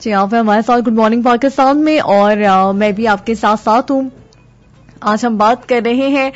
جی آپ ہیں ہمارے ساتھ گڈ مارننگ پاکستان میں، اور میں بھی آپ کے ساتھ ساتھ ہوں. آج ہم بات کر رہے ہیں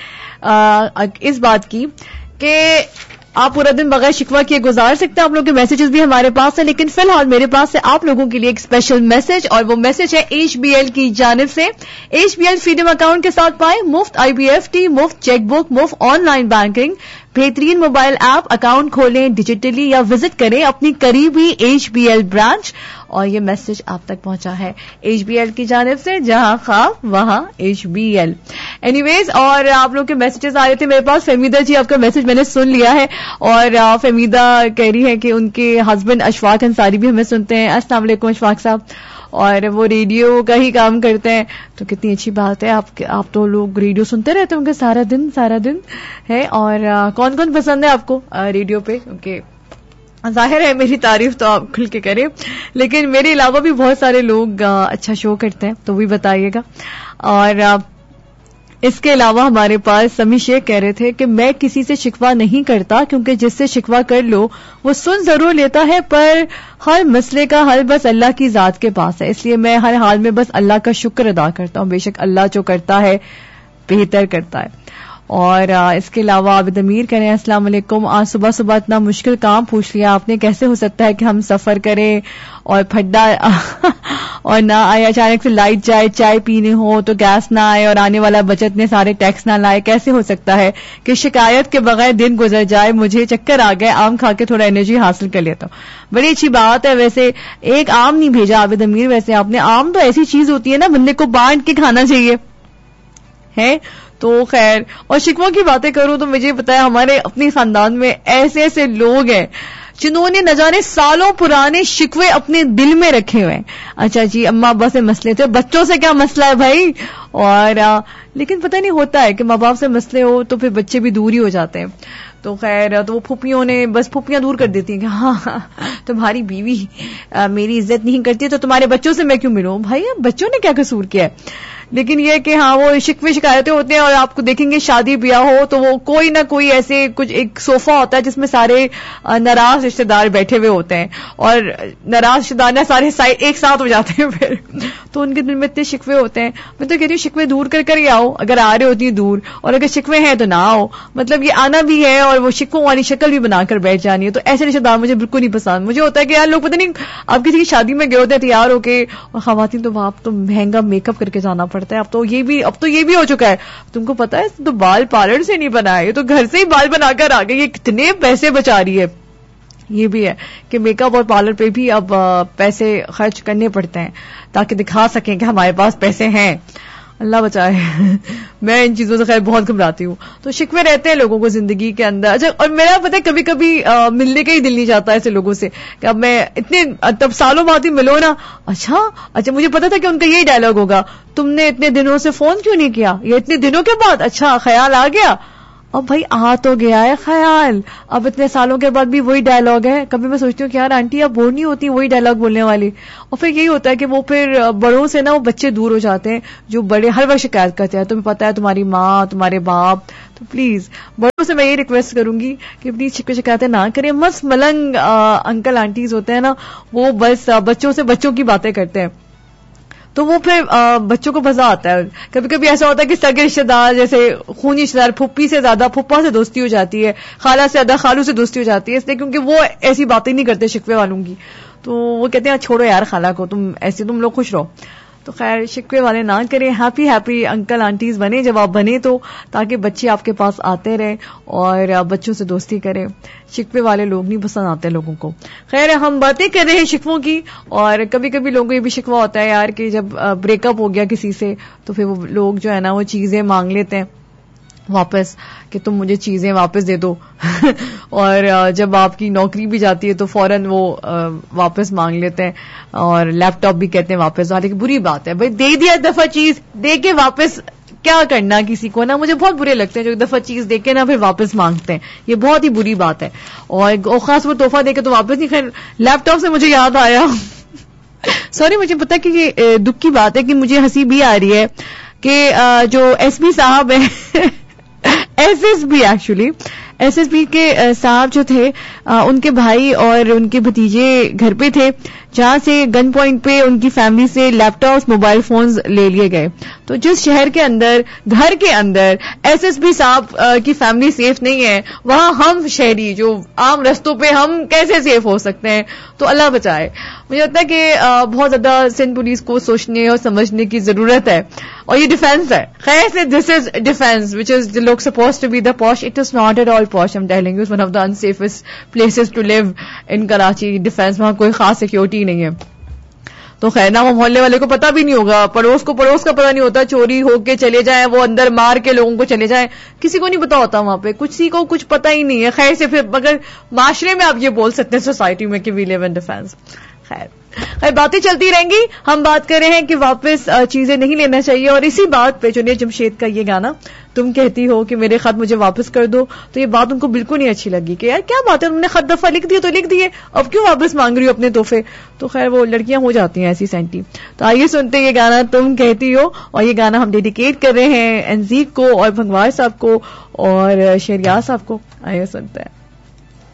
اس بات کی کہ آپ پورا دن بغیر شکوہ کیے گزار سکتے ہیں. آپ لوگوں کے میسیجز بھی ہمارے پاس ہیں، لیکن فی الحال میرے پاس ہے آپ لوگوں کے لیے ایک اسپیشل میسج، اور وہ میسج ہے ایچ بی ایل کی جانب سے. H be L freedom account کے ساتھ پائیں مفت آئی بی ایف ٹی، مفت چیک بک، مفت آن لائن بینکنگ، بہترین موبائل ایپ. اکاؤنٹ کھولیں ڈیجیٹلی یا وزٹ کریں اپنی قریبی ایچ بی ایل برانچ. اور یہ میسج آپ تک پہنچا ہے ایچ بی ایل کی جانب سے، جہاں خواب وہاں ایچ بی ایل. اینی ویز، اور آپ لوگ کے میسیجز آ رہے تھے میرے پاس. فہمیدہ جی آپ کا میسج میں نے سن لیا ہے، اور فہمیدہ کہہ رہی ہے کہ ان کے ہسبینڈ اشفاق انصاری بھی ہمیں سنتے ہیں. السلام علیکم اشفاق صاحب. اور وہ ریڈیو کا ہی کام کرتے ہیں، تو کتنی اچھی بات ہے. آپ تو لوگ ریڈیو سنتے رہتے ہوں گے سارا دن ہے. اور کون کون پسند ہے آپ کو ریڈیو پہ؟ کیونکہ ظاہر ہے میری تعریف تو آپ کھل کے کریں، لیکن میرے علاوہ بھی بہت سارے لوگ اچھا شو کرتے ہیں، تو بھی بتائیے گا. اور اس کے علاوہ ہمارے پاس سمی شیخ کہہ رہے تھے کہ میں کسی سے شکوہ نہیں کرتا، کیونکہ جس سے شکوہ کر لو وہ سن ضرور لیتا ہے، پر ہر مسئلے کا حل بس اللہ کی ذات کے پاس ہے. اس لیے میں ہر حال میں بس اللہ کا شکر ادا کرتا ہوں. بے شک اللہ جو کرتا ہے بہتر کرتا ہے. اور اس کے علاوہ عابد امیر کہہ رہے ہیں السلام علیکم. آج صبح اتنا مشکل کام پوچھ لیا آپ نے. کیسے ہو سکتا ہے کہ ہم سفر کریں اور پھڈا اور نہ آئے، اچانک سے لائٹ جائے، چائے پینے ہو تو گیس نہ آئے، اور آنے والا بچت نے سارے ٹیکس نہ لائے. کیسے ہو سکتا ہے کہ شکایت کے بغیر دن گزر جائے؟ مجھے چکر آ گئے، آم کھا کے تھوڑا انرجی حاصل کر لیتا ہوں. بڑی اچھی بات ہے. ویسے ایک آم نہیں بھیجا عابد امیر، ویسے آپ نے. آم تو ایسی چیز ہوتی ہے نا، بندے کو بانٹ کے کھانا چاہیے ہے. تو خیر، اور شکووں کی باتیں کروں تو مجھے پتا ہے ہمارے اپنے خاندان میں ایسے ایسے لوگ ہیں جنہوں نے نہ جانے سالوں پرانے شکوے اپنے دل میں رکھے ہوئے ہیں. اچھا جی اماں ابا سے مسئلے تھے، بچوں سے کیا مسئلہ ہے بھائی؟ اور لیکن پتہ نہیں ہوتا ہے کہ ماں باپ سے مسئلے ہو تو پھر بچے بھی دور ہی ہو جاتے ہیں. تو خیر، تو وہ پھوپھیوں نے بس پھوپھیاں دور کر دیتی ہیں کہ ہاں تمہاری بیوی میری عزت نہیں کرتی تو تمہارے بچوں سے میں کیوں ملوں؟ بھائی بچوں نے کیا قصور کیا ہے؟ لیکن یہ کہ ہاں وہ شکوے شکایتیں ہوتے ہیں. اور آپ کو دیکھیں گے شادی بیاہ ہو تو وہ کوئی نہ کوئی ایسے کچھ ایک صوفہ ہوتا ہے جس میں سارے ناراض رشتے دار بیٹھے ہوئے ہوتے ہیں، اور ناراض رشتے دار سارے ایک ساتھ ہو جاتے ہیں پھر تو ان کے دل میں اتنے شکوے ہوتے ہیں. میں تو کہتی ہوں شکوے دور کر ہی آؤ اگر آ رہے ہوتی ہیں دور، اور اگر شکوے ہیں تو نہ آؤ. مطلب یہ آنا بھی ہے اور وہ شکووں والی شکل بھی بنا کر بیٹھ جانی ہے. تو ایسے رشتے دار مجھے بالکل نہیں پسند. مجھے ہوتا ہے کہ یار لوگ پتہ نہیں آپ کسی کی شادی میں گئے ہوتے ہیں تیار ہو کے، اور خواتین تو آپ تو مہنگا میک اپ کر کے جانا پڑتا ہے. اب تو یہ بھی ہو چکا ہے. تم کو پتا ہے تو بال پارلر سے نہیں بنائے، یہ تو گھر سے ہی بال بنا کر آ گئی. یہ کتنے پیسے بچا رہی ہے. یہ بھی ہے کہ میک اپ اور پارلر پہ بھی اب پیسے خرچ کرنے پڑتے ہیں تاکہ دکھا سکیں کہ ہمارے پاس پیسے ہیں. اللہ بچائے. میں ان چیزوں سے خیر بہت گھبراتی ہوں. تو شکوے رہتے ہیں لوگوں کو زندگی کے اندر. اچھا، اور میرا پتہ ہے کبھی کبھی ملنے کا ہی دل نہیں چاہتا ایسے لوگوں سے کہ اب میں تب سالوں بعد ہی ملو نا. اچھا مجھے پتا تھا کہ ان کا یہی ڈائلاگ ہوگا، تم نے اتنے دنوں سے فون کیوں نہیں کیا؟ یا اتنے دنوں کے بعد اچھا خیال آ گیا. اب بھائی آ تو گیا ہے خیال، اب اتنے سالوں کے بعد بھی وہی ڈائلاگ ہے. کبھی میں سوچتی ہوں کہ یار آنٹی آپ بور نہیں ہوتی وہی ڈائلاگ بولنے والی؟ اور پھر یہی ہوتا ہے کہ وہ پھر بڑوں سے نا وہ بچے دور ہو جاتے ہیں جو بڑے ہر وقت شکایت کرتے ہیں. تمہیں پتا ہے تمہاری ماں تمہارے باپ. تو پلیز بڑوں سے میں یہ ریکویسٹ کروں گی کہ پلیز شکایتیں نہ کریں. مست ملنگ انکل آنٹیز ہوتے ہیں نا، وہ بس بچوں سے بچوں کی باتیں کرتے ہیں، تو وہ پھر بچوں کو مزہ آتا ہے. کبھی کبھی ایسا ہوتا ہے کہ سگے رشتے دار جیسے خونی رشتے دار پھپھی سے زیادہ پھپھا سے دوستی ہو جاتی ہے، خالہ سے زیادہ خالو سے دوستی ہو جاتی ہے، اس لیے کیونکہ وہ ایسی باتیں نہیں کرتے شکوے والوں کی. تو وہ کہتے ہیں چھوڑو یار خالہ کو، تم لوگ خوش رہو. تو خیر شکوے والے نہ کریں، ہیپی انکل آنٹیز بنے جب آپ بنے تو، تاکہ بچے آپ کے پاس آتے رہیں اور بچوں سے دوستی کریں. شکوے والے لوگ نہیں پسند آتے لوگوں کو. خیر ہم باتیں کر رہے ہیں شکووں کی، اور کبھی کبھی لوگوں کو یہ بھی شکوہ ہوتا ہے یار کہ جب بریک اپ ہو گیا کسی سے تو پھر وہ لوگ جو ہے نا وہ چیزیں مانگ لیتے ہیں واپس کہ تم مجھے چیزیں واپس دے دو اور جب آپ کی نوکری بھی جاتی ہے تو فوراً وہ واپس مانگ لیتے ہیں، اور لیپ ٹاپ بھی کہتے ہیں واپس. حالانکہ بری بات ہے بھائی، دے دیا دفعہ چیز دے کے واپس کیا کرنا کسی کو نا. مجھے بہت برے لگتے ہیں جو ایک دفعہ چیز دے کے نا پھر واپس مانگتے ہیں، یہ بہت ہی بری بات ہے. اور خاص وہ تحفہ دے کے تو واپس نہیں. خیر لیپ ٹاپ سے مجھے یاد آیا سوری مجھے پتا کہ یہ دکھ کی بات ہے کہ مجھے ہنسی بھی آ رہی ہے کہ جو ایس پی صاحب ہیں S S B actually S S B کے صاحب جو تھے ان کے بھائی اور ان کے بھتیجے گھر پہ تھے, جہاں سے گن پوائنٹ پہ ان کی فیملی سے لیپ ٹاپس, موبائل فونز لے لیے گئے. تو جس شہر کے اندر, گھر کے اندر ایس ایس بی صاحب کی فیملی سیف نہیں ہے, وہاں ہم شہری جو عام رستوں پہ ہم کیسے سیف ہو سکتے ہیں؟ تو اللہ بچائے. مجھے لگتا ہے کہ بہت زیادہ سندھ پولیس کو سوچنے اور سمجھنے کی ضرورت ہے, اور یہ ڈیفینس ہے. خیر سے دس از ڈیفینس وچ از لوگ سپوز ٹو بی دا پوش. It is not at all پوش. Am telling you, one of the انسیفسٹ places to leave in Karachi. Defence, وہاں کوئی خاص سیکورٹی نہیں ہے. تو خیر نہ وہ محلے والے کو پتا بھی نہیں ہوگا, پڑوس کا پتہ نہیں ہوتا, چوری ہو کے چلے جائیں, وہ اندر مار کے لوگوں کو چلے جائیں, کسی کو نہیں پتا ہوتا وہاں پہ, کسی کو کچھ پتا ہی نہیں ہے. خیر سے پھر مگر معاشرے میں آپ یہ بول سکتے ہیں سوسائٹی میں کہ وی لیو ان ڈیفینس. خیر باتیں چلتی رہیں گی. ہم بات کر رہے ہیں کہ واپس چیزیں نہیں لینا چاہیے, اور اسی بات پہ جنید جمشید کا یہ گانا تم کہتی ہو کہ میرے خط مجھے واپس کر دو, تو یہ بات ان کو بالکل نہیں اچھی لگی کہ یار کیا بات ہے, انہوں نے خط دفعہ لکھ دیے تو لکھ دیے, اب کیوں واپس مانگ رہی ہو اپنے تحفے. تو خیر وہ لڑکیاں ہو جاتی ہیں ایسی سینٹی. تو آئیے سنتے ہیں یہ گانا تم کہتی ہو, اور یہ گانا ہم ڈیڈیکیٹ کر رہے ہیں انزیک کو اور بھنگوار صاحب کو اور شہریار صاحب کو. آئیے سنتے ہیں.